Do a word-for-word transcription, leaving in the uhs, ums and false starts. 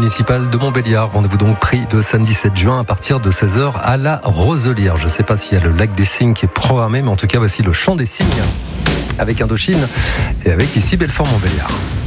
municipal de Montbéliard. Rendez-vous donc pris le samedi sept juin à partir de seize heures à la Roselière. Je ne sais pas s'il y a le lac des Cygnes qui est programmé, mais en tout cas voici le chant des cygnes avec Indochine et avec ici Belfort Montbéliard.